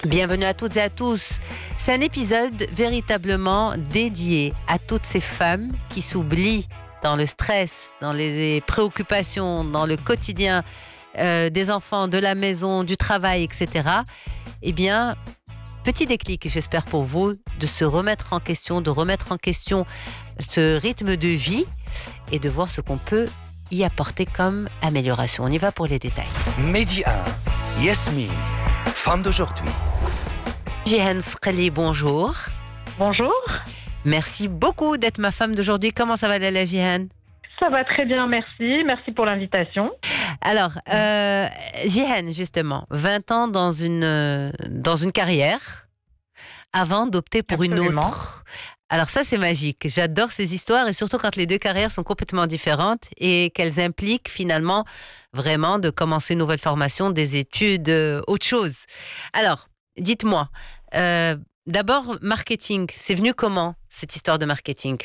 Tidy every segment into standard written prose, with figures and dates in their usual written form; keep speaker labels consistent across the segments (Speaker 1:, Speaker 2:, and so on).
Speaker 1: Bienvenue à toutes et à tous. C'est un épisode véritablement dédié à toutes ces femmes qui s'oublient dans le stress, dans les préoccupations, dans le quotidien des enfants, de la maison, du travail, etc. Eh bien, petit déclic, j'espère pour vous, de se remettre en question, de remettre en question ce rythme de vie et de voir ce qu'on peut y apporter comme amélioration. On y va pour les détails.
Speaker 2: Midi 1, Yasmine, femme d'aujourd'hui.
Speaker 1: Jihan Sqali, bonjour.
Speaker 3: Bonjour.
Speaker 1: Merci beaucoup d'être ma femme d'aujourd'hui. Comment ça va, Lala Jihan?
Speaker 3: Ça va très bien, merci. Merci pour l'invitation.
Speaker 1: Alors, Jihan, justement, 20 ans dans une carrière avant d'opter pour
Speaker 3: Absolument.
Speaker 1: une autre. Alors ça, c'est magique. J'adore ces histoires et surtout quand les deux carrières sont complètement différentes et qu'elles impliquent finalement vraiment de commencer une nouvelle formation, des études, autre chose. Alors, dites-moi, d'abord, marketing, c'est venu comment, cette histoire de marketing?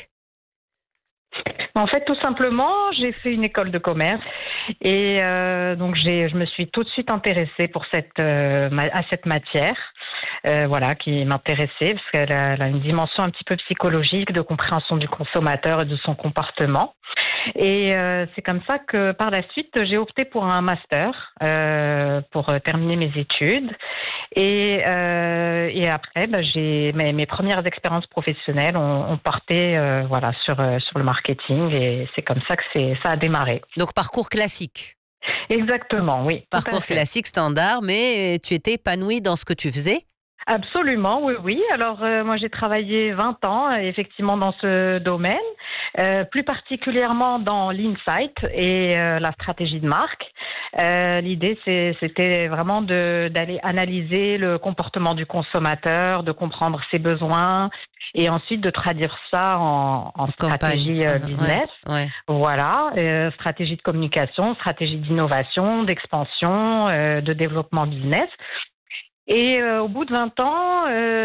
Speaker 3: En fait, tout simplement, j'ai fait une école de commerce et donc je me suis tout de suite intéressée pour à cette matière, qui m'intéressait parce qu'elle a une dimension un petit peu psychologique de compréhension du consommateur et de son comportement. Et c'est comme ça que par la suite, j'ai opté pour un master pour terminer mes études. Et après, j'ai mes premières expériences professionnelles ont porté sur le marketing et c'est comme ça que ça a démarré.
Speaker 1: Donc, parcours classique.
Speaker 3: Exactement, oui.
Speaker 1: Parcours classique, standard, mais tu étais épanouie dans ce que tu faisais?
Speaker 3: Absolument, oui. Alors, moi, j'ai travaillé 20 ans, effectivement, dans ce domaine, plus particulièrement dans l'insight et la stratégie de marque. L'idée, c'était vraiment d'aller analyser le comportement du consommateur, de comprendre ses besoins et ensuite de traduire ça en stratégie business.
Speaker 1: Ouais.
Speaker 3: Voilà, stratégie de communication, stratégie d'innovation, d'expansion, de développement business. Et au bout de 20 ans,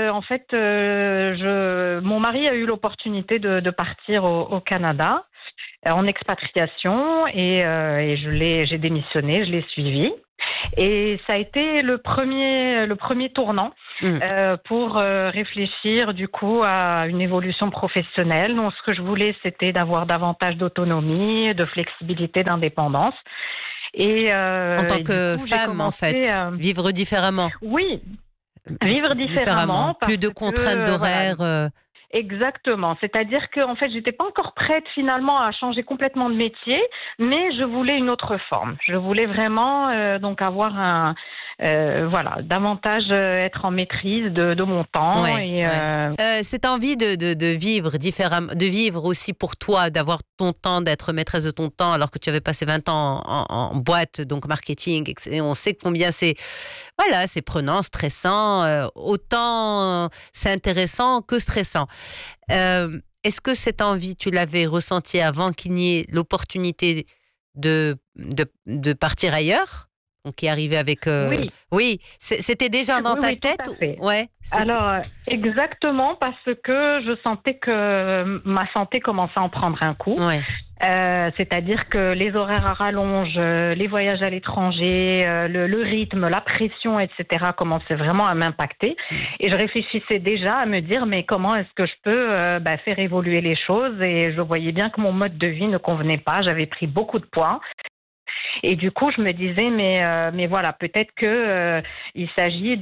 Speaker 3: mon mari a eu l'opportunité de partir au Canada en expatriation et j'ai démissionné, je l'ai suivi. Et ça a été le premier tournant pour réfléchir du coup à une évolution professionnelle. Donc, ce que je voulais, c'était d'avoir davantage d'autonomie, de flexibilité, d'indépendance. Et
Speaker 1: en tant que femme, en fait, vivre différemment.
Speaker 3: Oui, vivre différemment.
Speaker 1: Plus de contraintes d'horaire.
Speaker 3: Exactement. C'est-à-dire que en fait, j'étais pas encore prête finalement à changer complètement de métier, mais je voulais une autre forme. Je voulais vraiment donc avoir davantage être en maîtrise de mon temps.
Speaker 1: Cette envie de vivre différemment, de vivre aussi pour toi, d'avoir ton temps, d'être maîtresse de ton temps, alors que tu avais passé 20 ans en boîte, donc marketing, et on sait combien c'est prenant, stressant, autant c'est intéressant que stressant. Est-ce que cette envie, tu l'avais ressentie avant qu'il n'y ait l'opportunité de partir ailleurs? Donc, qui arrivait avec... Oui, c'était déjà dans ta tête?
Speaker 3: Tout à fait.
Speaker 1: Ouais.
Speaker 3: Alors, exactement, parce que je sentais que ma santé commençait à en prendre un coup.
Speaker 1: Ouais.
Speaker 3: C'est-à-dire que les horaires à rallonge, les voyages à l'étranger, le rythme, la pression, etc. commençaient vraiment à m'impacter. Et je réfléchissais déjà à me dire, mais comment est-ce que je peux faire évoluer les choses? Et je voyais bien que mon mode de vie ne convenait pas. J'avais pris beaucoup de poids. Et du coup, je me disais, mais voilà, peut-être que il s'agit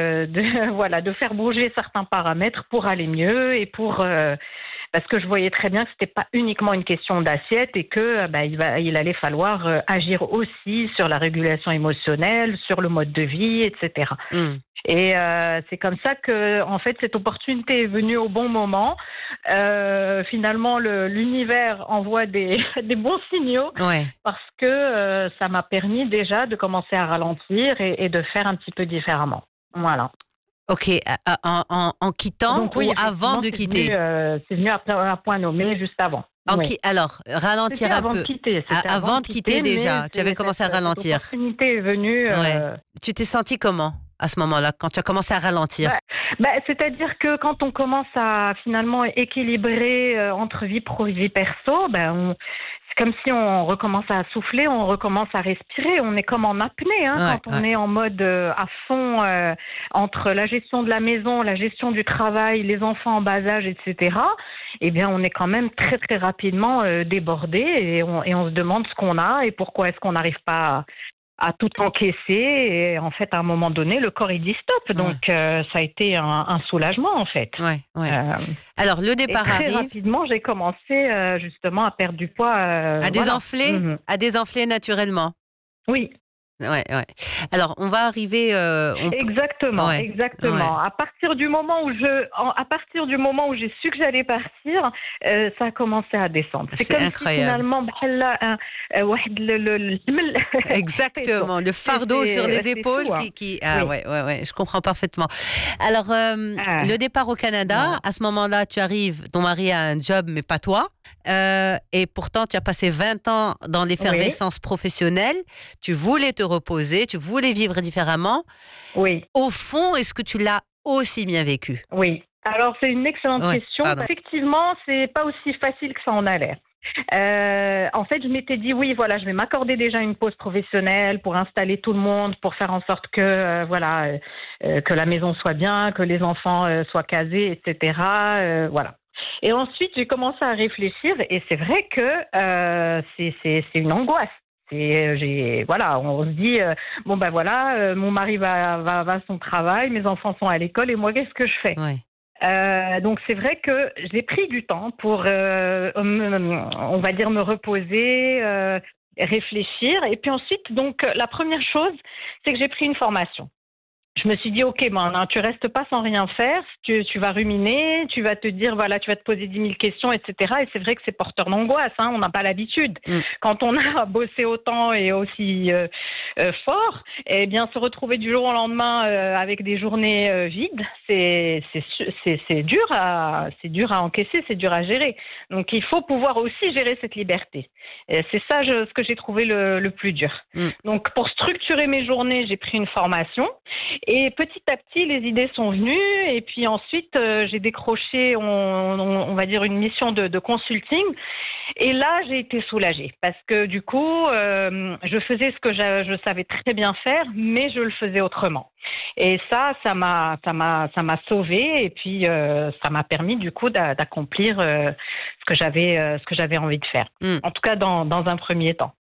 Speaker 3: de faire bouger certains paramètres pour aller mieux et parce que je voyais très bien que c'était pas uniquement une question d'assiette et que il allait falloir agir aussi sur la régulation émotionnelle, sur le mode de vie, etc. Et c'est comme ça que, en fait, cette opportunité est venue au bon moment. Finalement, l'univers envoie des bons signaux parce que ça m'a permis déjà de commencer à ralentir et de faire un petit peu différemment. Voilà.
Speaker 1: Ok, en quittant. Donc, oui, ou avant de quitter?
Speaker 3: C'est venu à point nommé juste avant.
Speaker 1: Alors, ralentir un peu. Avant de quitter déjà, tu avais commencé à ralentir.
Speaker 3: L'opportunité est venue.
Speaker 1: Tu t'es sentie comment à ce moment-là, quand tu as commencé à ralentir?
Speaker 3: C'est-à-dire que quand on commence à finalement équilibrer entre vie pro et vie perso, comme si on recommence à souffler, on recommence à respirer. On est comme en apnée quand on est en mode à fond entre la gestion de la maison, la gestion du travail, les enfants en bas âge, etc. Eh bien, on est quand même très, très rapidement débordé et on se demande ce qu'on a et pourquoi est-ce qu'on n'arrive pas à tout encaisser. Et en fait, à un moment donné, le corps, il dit stop. Donc, ça a été un soulagement, en fait.
Speaker 1: Alors, le départ
Speaker 3: très
Speaker 1: arrive.
Speaker 3: Rapidement, j'ai commencé justement à perdre du poids.
Speaker 1: À désenfler naturellement.
Speaker 3: Oui.
Speaker 1: Alors, on va arriver.
Speaker 3: Exactement. À partir du moment où j'ai su que j'allais partir, ça a commencé à descendre.
Speaker 1: C'est
Speaker 3: comme
Speaker 1: incroyable.
Speaker 3: Si finalement,
Speaker 1: exactement, le fardeau sur les épaules
Speaker 3: fou,
Speaker 1: qui. Je comprends parfaitement. Alors, le départ au Canada, à ce moment-là, tu arrives, ton mari a un job, mais pas toi. Et pourtant, tu as passé 20 ans dans l'effervescence professionnelle. Tu voulais te reposer, tu voulais vivre différemment.
Speaker 3: Oui.
Speaker 1: Au fond, est-ce que tu l'as aussi bien vécu?
Speaker 3: Oui. Alors, c'est une excellente question. Effectivement, c'est pas aussi facile que ça en a l'air. En fait, je m'étais dit oui, voilà, je vais m'accorder déjà une pause professionnelle pour installer tout le monde, pour faire en sorte que que la maison soit bien, que les enfants soient casés, etc. Voilà. Et ensuite, j'ai commencé à réfléchir et c'est vrai que c'est une angoisse. On se dit mon mari va à son travail, mes enfants sont à l'école et moi qu'est-ce que je fais? Donc c'est vrai que j'ai pris du temps pour on va dire me reposer, réfléchir et puis ensuite donc la première chose c'est que j'ai pris une formation. Je me suis dit, ok, tu restes pas sans rien faire, tu vas ruminer, tu vas te dire, voilà, tu vas te poser 10 000 questions, etc. Et c'est vrai que c'est porteur d'angoisse, on n'a pas l'habitude. Quand on a bossé autant et aussi fort, eh bien, se retrouver du jour au lendemain avec des journées vides, c'est dur à encaisser, c'est dur à gérer. Donc, il faut pouvoir aussi gérer cette liberté. Et c'est ça ce que j'ai trouvé le plus dur. Donc, pour structurer mes journées, j'ai pris une formation. Et petit à petit, les idées sont venues. Et puis ensuite, j'ai décroché, on va dire, une mission de consulting. Et là, j'ai été soulagée parce que du coup, je faisais ce que je savais très bien faire, mais je le faisais autrement. Et ça m'a sauvée. Et puis, ça m'a permis du coup d'accomplir ce que j'avais envie de faire. En tout cas, dans un premier temps.